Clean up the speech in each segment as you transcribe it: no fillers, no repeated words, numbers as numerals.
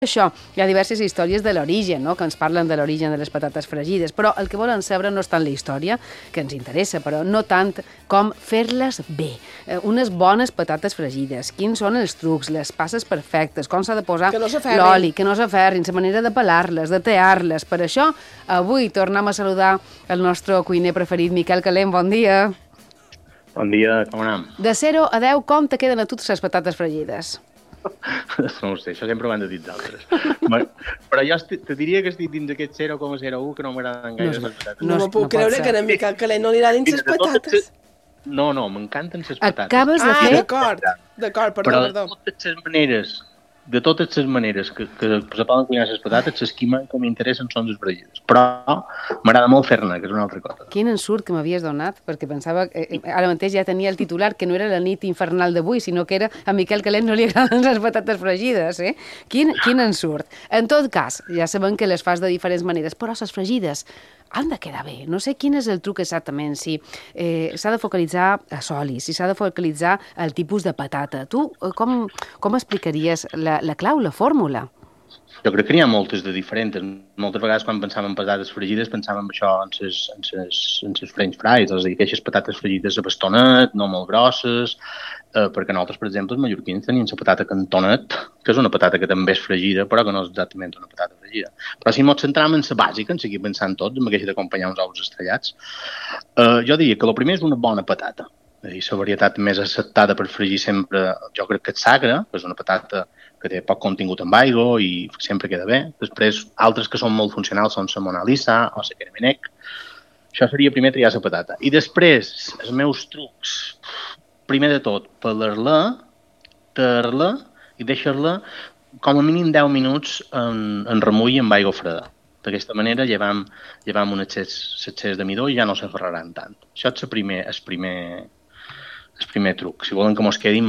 això, hi ha diverses històries de l'origen, no?, que ens parlen de l'origen de les patates fregides, però el que volen saber no és tant la història, que ens interessa, però no tant com fer-les bé. Unes bones patates fregides, quins són els trucs, les passes perfectes, com s'ha de posar l'oli, que no s'aferrin, la manera de pelar-les, de tear-les. Per això, avui tornem a saludar el nostre cuiner preferit, Miquel Calent. Bon dia. Bon dia, com anem? De 0 a 10, com te queden a tu les patates fregides? No ho sé, això sempre ho han de dir d'altres. Però jo te diria que estic dins aquest 0,01 que no m'agraden gaire les patates. No m'ho puc creure que a Miquel Calent no li agradin les patates. No, m'encanten les patates. Acabes de fer... D'acord, perdó. Però de totes les maneres que se poden cuinar les patates, les que m'interessen són les fregides. Però m'agrada molt fer-ne, que és una altra cosa. Quin ensurt que m'havies donat, perquè pensava que ara mateix ja tenia el titular, que no era la nit infernal d'avui, sinó que era a Miquel Calent no li agraden les patates fregides, eh? Quin ensurt. En tot cas, ja sabem que les fas de diferents maneres, però les fregides han de quedar bé. No sé quin és el truc exactament, si s'ha de focalitzar a soli, si s'ha de focalitzar el tipus de patata. Tu com explicaries la clau, la fórmula? Jo crec que n'hi ha moltes de diferents. Moltes vegades quan pensàvem en patates fregides pensàvem en això, en les french fries, és a dir, aquestes patates fregides a bastonet, no molt grosses, perquè nosaltres, per exemple, els mallorquins tenien la patata cantonet, que és una patata que també és fregida, però que no és exactament una patata fregida. Però si ens centram en la bàsica, en seguir pensant tots, en aquesta d'acompanyar uns ous estrellats, jo diria que el primer és una bona patata. És a dir, la varietat més acceptada per fregir sempre, jo crec que és sagra, que és una patata que té poc contingut en aigua i sempre queda bé. Després, altres que són molt funcionals són la Mona Lisa o la Keremenek. Això seria primer triar la patata. I després, els meus trucs, primer de tot, pelar-la, tallar-la i deixar-la com a mínim 10 minuts en remull amb aigua freda. D'aquesta manera llevam un excés de midó i ja no s'aferraran tant. Això és el primer truc. Si volen que mos quedin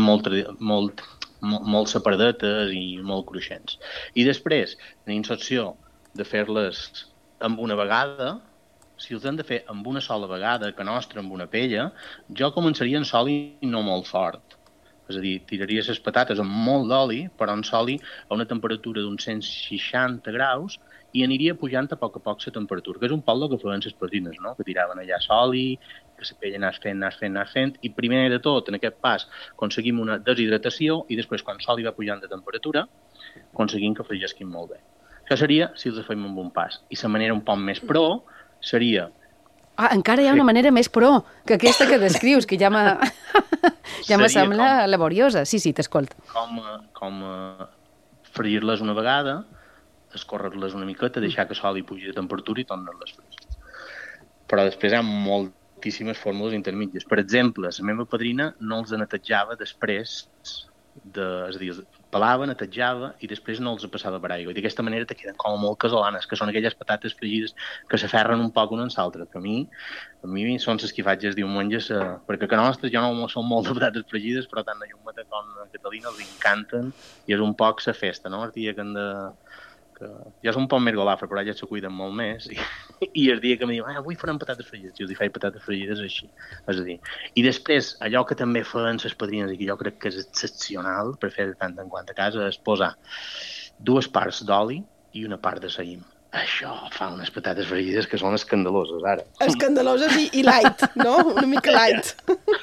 molt separadetes i molt cruixents. I després, tenim l'opció de fer-les amb una vegada. Si els hem de fer amb una sola vegada, que nostra amb una pella, jo començaria en soli no molt fort. És a dir, tiraria les patates amb molt d'oli, però en soli a una temperatura d'uns 160 graus i aniria pujant a poc la temperatura, que és un poc el que feien les padrines, no?, que tiraven allà soli, que la pella anés fent, i primer de tot, en aquest pas, aconseguim una deshidratació i després, quan soli va pujant de temperatura, aconseguim que fregisquin molt bé. Això seria si els fem amb un pas. I la manera un poc més pro seria... encara hi ha una manera més pro que aquesta que descrius, que ja me sembla laboriosa. Sí, t'escolto. Com fregir-les una vegada, escórrer-les una miqueta, deixar que soli pugi de temperatura i tornar-les fregir. Però després hi ha moltíssimes fórmules intermèdies. Per exemple, la meva padrina no els netejava després, és a dir, pelava, netejava i després no els passava per aigua. I d'aquesta manera te queden com molt casolanes, que són aquelles patates fregides que s'aferren un poc una en l'altra. A mi són les que faig els diumenges, perquè a nostres jo no som molt de patates fregides, però tant a Llumeta com a Catalina els encanten i és un poc la festa, no? El dia que han de... Jo soc un poc més golafre, però elles se cuiden molt més i el dia que em diuen avui farem patates fregides, jo els faig patates fregides així, és a dir, i després allò que també feien les padrines i que jo crec que és excepcional per fer de tant en quant a casa és posar 2 parts d'oli i una part de saïm. Això fa unes patates fregides que són escandaloses, ara. Escandaloses i light, no? Una mica light.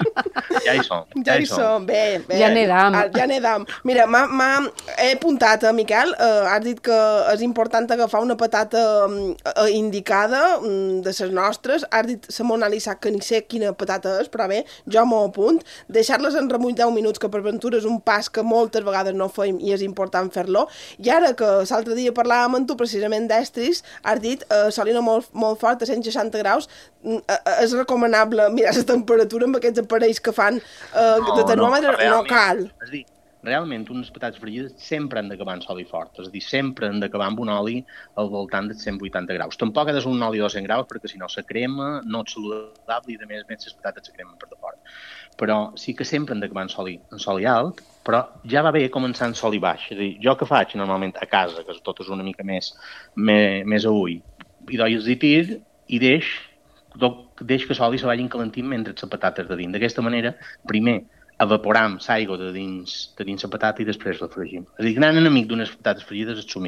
Ja hi som. Bé. Ja n'edam. Mira, he apuntat, Miquel, has dit que és important agafar una patata indicada de les nostres. Has dit la Mona Lisa, que ni sé quina patata és, però bé, jo m'ho apunt. Deixar-les en remull 10 minuts, que per ventura és un pas que moltes vegades no fem i és important fer-lo. I ara que l'altre dia parlàvem amb tu precisament d'estris, has dit solina molt fort, a 160 graus, és recomanable mirar la temperatura amb aquests aparells que fan de termòmetre, no cal. És a dir, realment unes patates fregides sempre han d'acabar en oli fort, és a dir, sempre han d'acabar amb un oli al voltant de 180 graus. Tampoc ha de ser un oli de 200 graus perquè si no se crema, no és saludable i a més les patates se cremen per de fora. Però sí que sempre han d'acabar en soli alt, però ja va bé començar en soli baix. És a dir, jo que faig normalment a casa, que tot és una mica més a ull, i doy els tir i deix que soli se vagin calentint mentre les patates de dins. D'aquesta manera, primer, evaporam l'aigua de dins la patata i després la fregim. És a dir, gran enemic d'unes patates fregides és